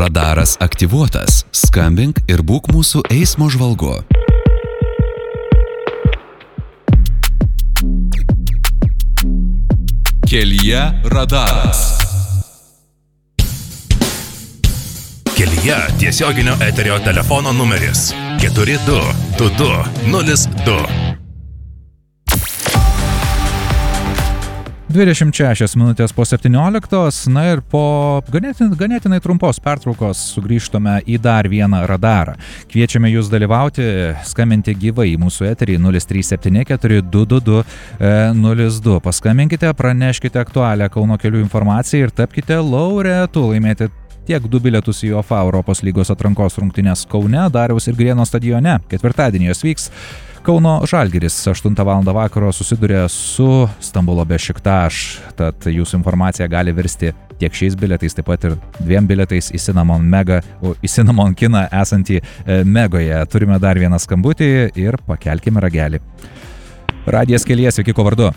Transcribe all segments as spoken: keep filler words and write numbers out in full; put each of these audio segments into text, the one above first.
Radaras aktyvuotas. Skambink ir būk mūsų eismo žvalgu. Kelyje radaras. Kelyje tiesioginio eterio telefono numeris keturi du du du nulis du. dvidešimt šešios minutės po septynioliktos, na ir po ganėtinai, ganėtinai trumpos pertraukos sugrįžtame į dar vieną radarą. Kviečiame jūs dalyvauti, skambinti gyvai į mūsų eterį nulis trys septyni keturi du du du nulis du. Paskambinkite, praneškite aktualią Kauno kelių informaciją ir tapkite laureatu laimėti tiek du bilietus į UEFA Europos lygos atrankos rungtynes Kaune, Dariaus ir Girėno stadione. Ketvirtadienį jos vyks. Kauno Žalgiris aštuntą valandą vakaro susiduria su Stambulo Bešiktaš, tad jūsų informacija gali virsti tiek šiais bilietais, taip pat ir dviem bilietais į Cinnamon Mega, į Cinnamon kiną esantį Megoje. Turime dar vieną skambutį ir pakelkime ragelį. Radijas Kelyje, sveiki, ko vardu?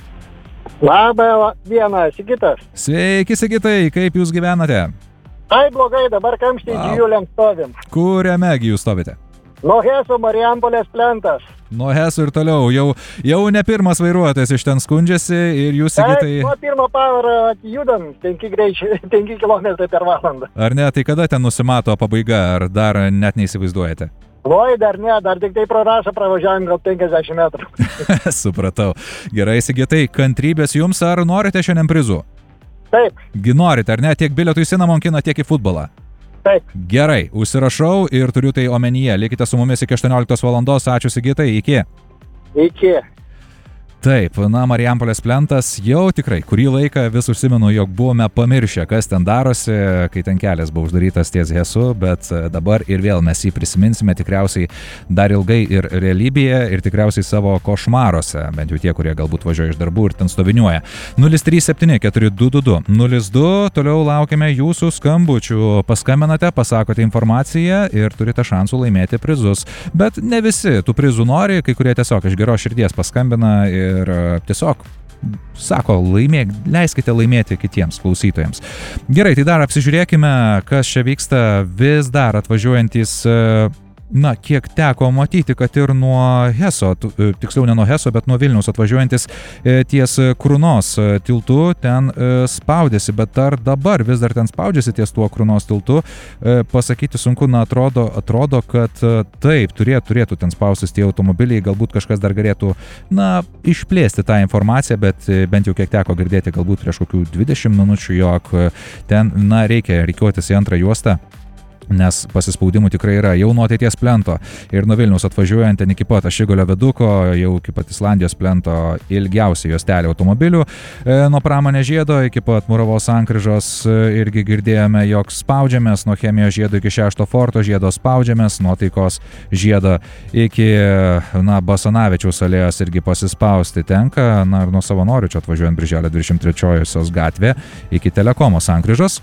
Labą dieną, Sigitas. Sveiki, Sigitai, kaip jūs gyvenate? Ai, blogai, dabar kamštį wow. Džiuliam stovim. Kuriame jūs stovite? Nuo Heso Marijampolės plentas. Nuo Heso ir toliau. Jau, jau ne pirmas vairuotojas iš ten skundžiasi ir jūs, Sigitai... Nuo pirmo pavarą judam penki kilometrai per valandą. Ar ne? Tai kada ten nusimato pabaiga? Ar dar net neįsivaizduojate? Oi, dar ne, dar tik tai pro Rasą pravažiavim gal penkiasdešimt metrų. Supratau. Gerai, Sigitai, kantrybės jums, ar norite šiandien prizų? Taip. Gi norite, ar ne? Tiek bilietų į Cinnamon kiną, tiek į futbolą. Taip. Gerai, užsirašau ir turiu tai omenyje. Likite su mumis iki aštuonioliktos valandos. Ačiū, Sigitai, iki. Iki. Taip, na, Marijampolės plentas jau tikrai kurį laiką vis užsimenu, jog buvome pamiršę, kas ten darosi, kai ten kelias buvo uždarytas ties Hesu, bet dabar ir vėl mes jį prisiminsime tikriausiai dar ilgai ir realybėje, ir tikriausiai savo košmaruose, bent jau tie, kurie galbūt važiuoja iš darbų ir ten stoviniuoja. nulis trys septyni keturi du du du nulis du, toliau laukiame jūsų skambučių. Paskambinate, pasakote informaciją ir turite šansų laimėti prizus. Bet ne visi tų prizų nori, kai kurie tiesiog iš geros širdies paskambina ir Ir tiesiog sako, laimėk, leiskite laimėti kitiems klausytojams. Gerai, tai dar apsižiūrėkime, kas čia vyksta. Vis dar atvažiuojantys, na, kiek teko matyti, kad ir nuo Heso, tiksliau ne nuo Heso, bet nuo Vilniaus atvažiuojantis ties Krunos tiltu, ten spaudėsi, bet ar dabar vis dar ten spaudžiasi ties tuo Krunos tiltu, pasakyti sunku, na, atrodo, atrodo, kad taip, turėtų, turėtų ten spaustis tie automobiliai, galbūt kažkas dar galėtų, na, išplėsti tą informaciją, bet bent jau kiek teko girdėti, galbūt prieš kokių dvidešimt minučių, jog ten, na, reikia rikiuotis į antrą juostą, nes pasispaudimų tikrai yra jau nuo ateities plento ir nuo Vilniaus atvažiuojant ten iki pat Ašigulio viaduko, jau iki pat Islandijos plento ilgiausia juostelė automobilių, e, nuo Pramonės žiedo iki pat Muravos sankryžos e, irgi girdėjome, jog spaudžiamės, nuo Chemijos žiedo iki Šešto forto žiedo spaudžiamės, nuo Taikos žiedo iki, na, Basanavičiaus alėjos irgi pasispausti tenka, na, ir nuo Savanorių čia atvažiuojant Birželio dvidešimt trečiosios gatvė iki Telekomo sankryžos.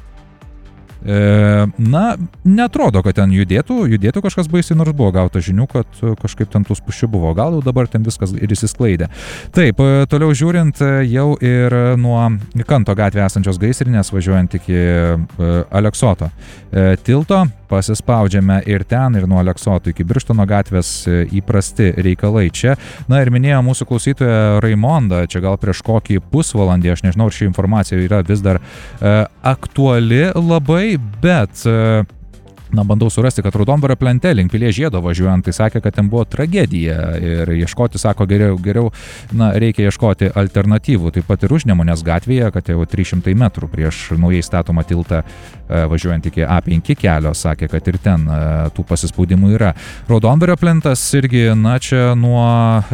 E, na, netrodo, kad ten judėtų, judėtų kažkas baisiai, nors buvo gauta žinių, kad kažkaip ten tų spūsčių buvo, gal jau dabar ten viskas ir įsisklaidė. Taip, toliau žiūrint, jau ir nuo Kanto gatvė esančios gaisrinės, važiuojant iki Aleksoto e, tilto, pasispaudžiame ir ten, ir nuo Aleksoto iki Birštono gatvės įprasti reikalai čia. Na ir minėjo mūsų klausytoja Raimonda, čia gal prieš kokį pusvalandį, aš nežinau, ar ši informacija yra vis dar e, aktuali labai, bet, na, bandau surasti, kad Raudondvario plente link Pilies žiedo važiuojant, tai sakė, kad ten buvo tragedija ir ieškoti, sako, geriau, geriau, na, reikia ieškoti alternatyvų, taip pat ir Užnemunės gatvėje, kad jau trys šimtai metrų prieš naujai statomą tiltą važiuojant iki A penki kelio, sakė, kad ir ten tų pasispaudimų yra. Raudondvario plentas irgi, na, čia nuo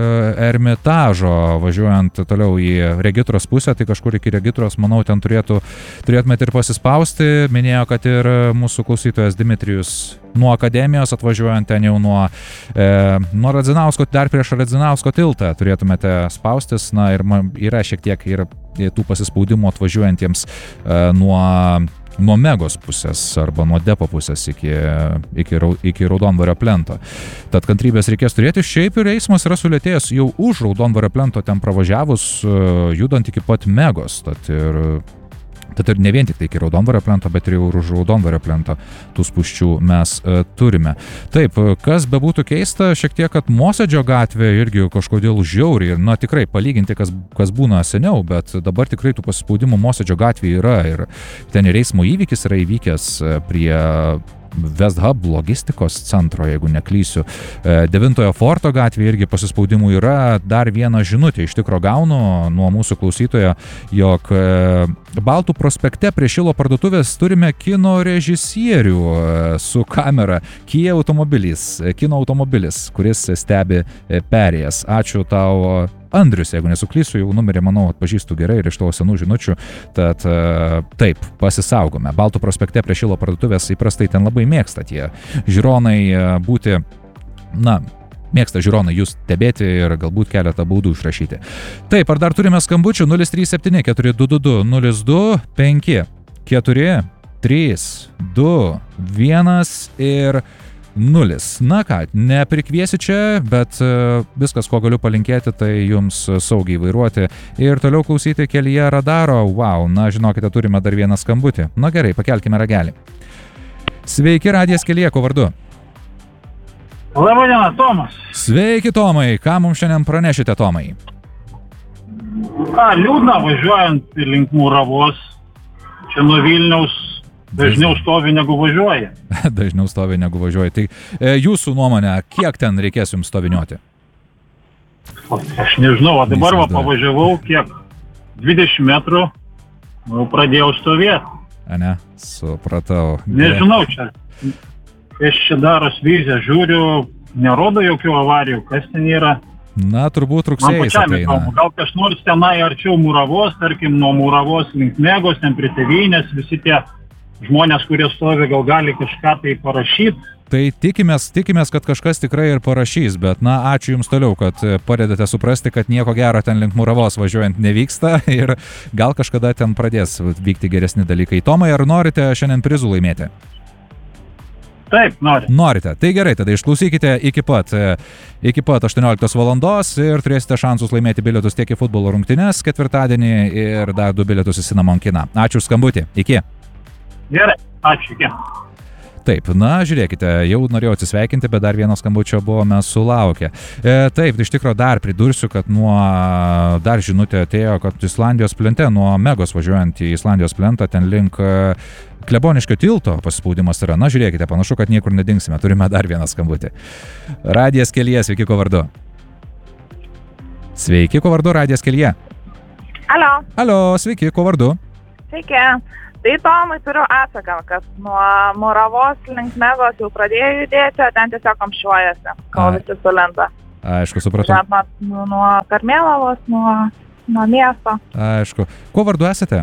Ermitažo važiuojant toliau į Regitros pusę, tai kažkur iki Regitros, manau, ten turėtų, turėtumėte ir pasispausti. Minėjo, kad ir mūsų klausytojas Dimitrijus nuo Akademijos atvažiuojant ten jau nuo, e, nuo Radzinausko, dar prieš Radzinausko tiltą turėtumėte spaustis, na ir yra šiek tiek ir tų pasispaudimų atvažiuojantiems e, nuo nuo Megos pusės arba nuo Depo pusės iki, iki, iki Raudondvario plento. Tad kantrybės reikės turėti, šiaip ir eismas yra sulėtėjęs jau už Raudondvario plento ten pravažiavus, judant iki pat Megos. Tad ir Tad ir ne vien tik tai iki Raudondvario plento, bet ir už Raudondvario plento tų spūsčių mes e, turime. Taip, kas bebūtų keista, šiek tiek, kad Mosėdžio gatvė irgi kažkodėl žiauriai, na tikrai palyginti, kas, kas būna seniau, bet dabar tikrai tų pasispaudimų Mosėdžio gatvėje yra ir ten ir eismo įvykis yra įvykęs prie West Hub logistikos centro, jeigu neklysiu. Devintojo forto gatvėje irgi pasispaudimų yra. Dar vieną žinutę iš tikro gaunu nuo mūsų klausytojo, jog Baltų prospekte prie Šilo parduotuvės turime kino režisierių su kamera, Kia automobilis, kino automobilis, kuris stebi perėjas. Ačiū tau, Andrius, jeigu nesuklysiu, jau numerį, manau, atpažįstu gerai ir iš tavo senų žinučių, tad taip, pasisaugome. Baltų prospekte prie Šilo parduotuvės įprastai ten labai mėgsta tie žiūronai būti, na, mėgsta žiūronai jūs stebėti ir galbūt keletą baudų išrašyti. Taip, ar dar turime skambučių? nulis trys septyni keturi du du du nulis du penki keturi trys du vienas ir nulis. Na ką, neprikviesi čia, bet viskas, ko galiu palinkėti, tai jums saugiai vairuoti ir toliau klausyti kelyje radaro. Wow, na žinokite, turime dar vieną skambutį. Na gerai, pakelkime ragelį. Sveiki, radijas kelyje, ko vardu? Labadiena, Tomas. Sveiki, Tomai. Ką mums šiandien pranešite, Tomai? Ką, liūdna važiuojant link Mūravos. Čia nuo Vilniaus dažniau stovi negu važiuoja. Dažniau stovi negu važiuoja. Tai e, jūsų nuomonė, kiek ten reikės jums stoviniuoti? Aš nežinau, o dabar va, pavažiavau kiek? dvidešimt metrų, jau pradėjau stovėti. A ne, supratau. Nežinau, čia. Aš čia daros vizę, žiūriu, nerodo jokių avarijų, kas ten yra. Na, turbūt rugsėjais ateina. Gal kas nors tenai arčiau Mūravos, tarkim, nuo Mūravos link Megos, ten prie Tėvynės, visi tie žmonės, kurie stovi, gal gali kažką tai parašyti. Tai tikimės, tikimės, kad kažkas tikrai ir parašys, bet na, ačiū Jums toliau, kad padedate suprasti, kad nieko gero ten link Mūravos važiuojant nevyksta ir gal kažkada ten pradės vykti geresni dalykai. Tomai, ar norite šiandien prizų laimėti? Taip, noriu. Norite. Tai gerai, tada išklausykite iki pat, iki pat aštuonioliktos valandos ir turėsite šansus laimėti bilietus tiek į futbolo rungtynes ketvirtadienį ir dar du bilietus į Cinnamon kiną. Ačiū už skambutį. Iki. Gerai, ačiū. Iki. Taip, na, žiūrėkite, jau norėjau atsisveikinti, bet dar vieno skambučio buvome sulaukę. E, taip, iš tikro dar pridursiu, kad nuo, dar žinutė atėjo, kad Islandijos plente, nuo Megos važiuojant į Islandijos plentą, ten link Kleboniškio tilto pasispaudimas yra. Na, žiūrėkite, panašu, kad niekur nedingsime. Turime dar vieną skambutį. Radijas kelyje, sveiki, ko vardu? Sveiki, ko vardu, Radijas kelyje? Alio. Alio, sveiki, ko vardu? Sveiki. Tai Tomai turiu atsaką, kad nuo Mūravos link Megos jau pradėjo judėti, o ten tiesiog kamščiuojasi, kol visi sulenda. Aišku, supratau. Nuo, nuo Karmėlavos, nuo, nuo miesto. Aišku. Kuo vardu esate?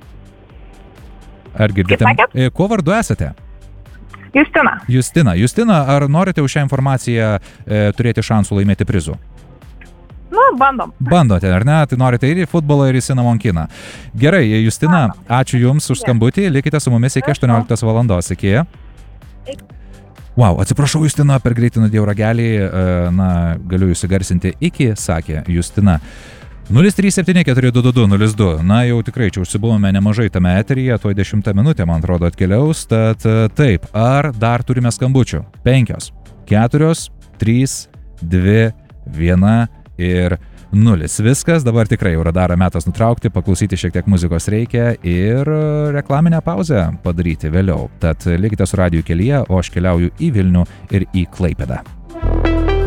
Ar girdite? E, kuo vardu esate? Justina. Justina. Justina, ar norite už šią informaciją e, turėti šansų laimėti prizų? Nu, bandom. Bandote, ar ne? Tai norite ir į futbolą, ir į Cinnamon kiną. Gerai, Justina, ačiū Jums už skambutį. Likite su mumis iki aštuonioliktos valandos. Iki. Wow, atsiprašau, Justina, per greitai nudėjau ragelį. Na, galiu Jūs įgarsinti. Iki, sakė Justina. nulis trys septyni keturi du du du nulis du. Na, jau tikrai čia užsibuvome nemažai tame eteryje, tuoj dešimtą minutę, man atrodo, atkeliaus. Tad taip, ar dar turime skambučių? Penkios, keturios, trys, dvi, viena ir nulis. Viskas, dabar tikrai jau radarą metas nutraukti, paklausyti šiek tiek muzikos reikia ir reklaminę pauzę padaryti vėliau. Tad likite su radiju kelyje, o aš keliauju į Vilnių ir į Klaipėdą.